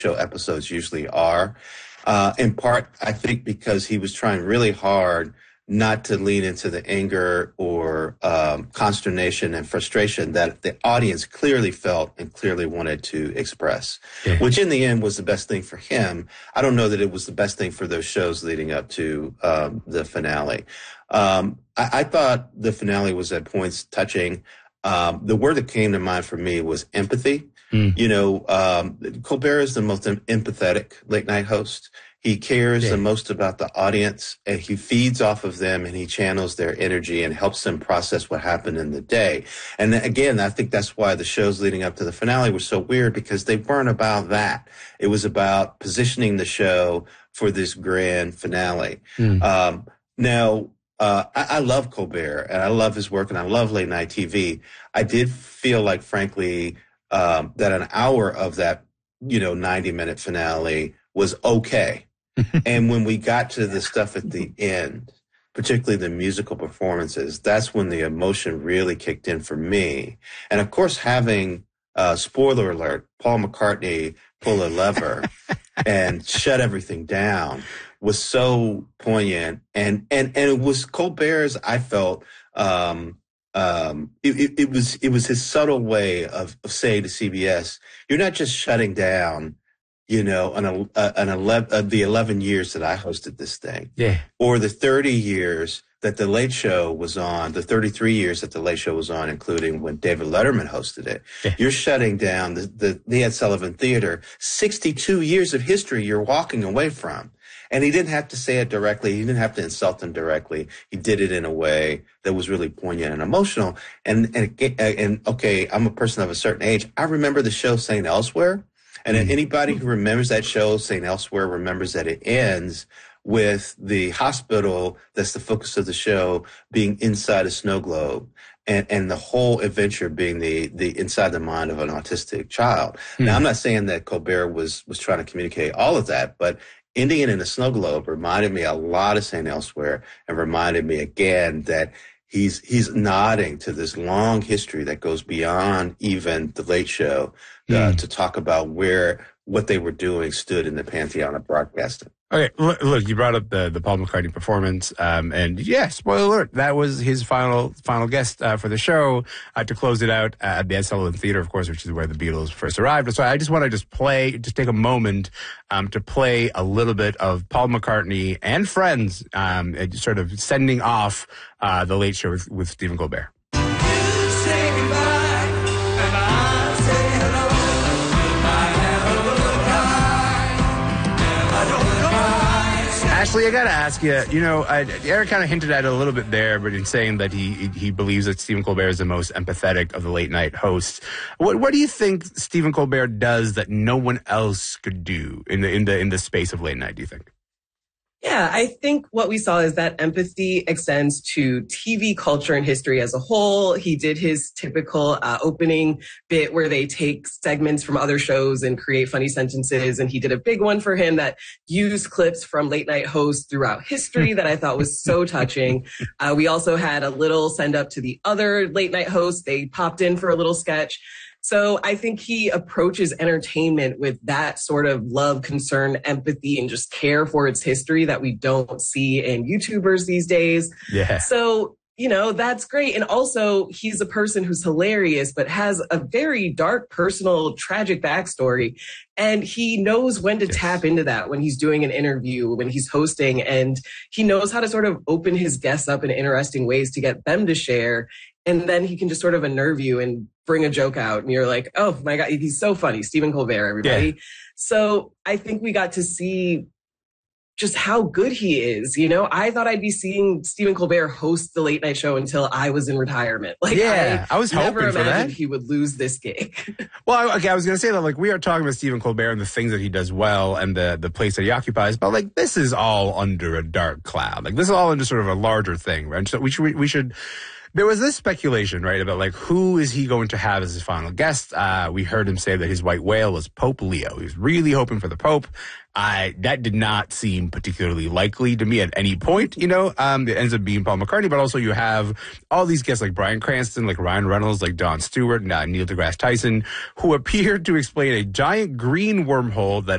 show episodes usually are. In part, I think because he was trying really hard not to lean into the anger or consternation and frustration that the audience clearly felt and clearly wanted to express, which in the end was the best thing for him. I don't know that it was the best thing for those shows leading up to the finale. I thought the finale was at points touching. The word that came to mind for me was empathy. You know, Colbert is the most empathetic late night host. He cares the most about the audience, and he feeds off of them, and he channels their energy and helps them process what happened in the day. And again, I think that's why the shows leading up to the finale were so weird, because they weren't about that. It was about positioning the show for this grand finale. Now, I love Colbert, and I love his work, and I love late night TV. I did feel like, frankly, that an hour of that, 90-minute finale was okay. And when we got to the stuff at the end, particularly the musical performances, that's when the emotion really kicked in for me. And of course, having, spoiler alert, Paul McCartney pull a lever and shut everything down was so poignant. And it was Colbert's, I felt, it was his subtle way of saying to CBS, you're not just shutting down, the 11 years that I hosted this thing, or the 30 years that the Late Show was on, the 33 years that the Late Show was on, including when David Letterman hosted it. You're shutting down the Ed Sullivan Theater. 62 years of history you're walking away from. And he didn't have to say it directly. He didn't have to insult them directly. He did it in a way that was really poignant and emotional. And okay, I'm a person of a certain age. I remember the show St. Elsewhere. And anybody who remembers that show, St. Elsewhere, remembers that it ends with the hospital that's the focus of the show being inside a snow globe, and the whole adventure being the inside the mind of an autistic child. Now, I'm not saying that Colbert was trying to communicate all of that, but ending it in a snow globe reminded me a lot of St. Elsewhere, and reminded me again that he's nodding to this long history that goes beyond even the Late Show to talk about what they were doing stood in the pantheon of broadcasting. Okay, look, you brought up the Paul McCartney performance, and spoiler alert, that was his final guest for the show to close it out at the Ed Sullivan Theater, of course, which is where the Beatles first arrived. So I just want to take a moment to play a little bit of Paul McCartney and friends, sort of sending off the Late Show with Stephen Colbert. Ashley, I got to ask you, Eric kind of hinted at it a little bit there, but in saying that he believes that Stephen Colbert is the most empathetic of the late night hosts. What do you think Stephen Colbert does that no one else could do in the space of late night, do you think? Yeah, I think what we saw is that empathy extends to TV culture and history as a whole. He did his typical opening bit where they take segments from other shows and create funny sentences. And he did a big one for him that used clips from late night hosts throughout history that I thought was so touching. We also had a little send up to the other late night hosts. They popped in for a little sketch. So I think he approaches entertainment with that sort of love, concern, empathy, and just care for its history that we don't see in YouTubers these days. Yeah. So, that's great. And also, he's a person who's hilarious, but has a very dark, personal, tragic backstory. And he knows when to tap into that when he's doing an interview, when he's hosting, and he knows how to sort of open his guests up in interesting ways to get them to share. And then he can just sort of unnerve you and bring a joke out. And you're like, oh my God, he's so funny. Stephen Colbert, everybody. Yeah. So I think we got to see just how good he is. I thought I'd be seeing Stephen Colbert host the late night show until I was in retirement. I was hoping never for that. imagined he would lose this gig. Well, okay, I was going to say that, we are talking about Stephen Colbert and the things that he does well and the place that he occupies, but this is all under a dark cloud. This is all under sort of a larger thing, right? So we should. There was this speculation, right, about who is he going to have as his final guest? We heard him say that his white whale was Pope Leo. He was really hoping for the Pope. That did not seem particularly likely to me at any point, It ends up being Paul McCartney, but also you have all these guests like Bryan Cranston, like Ryan Reynolds, like Jon Stewart, Neil deGrasse Tyson, who appeared to explain a giant green wormhole that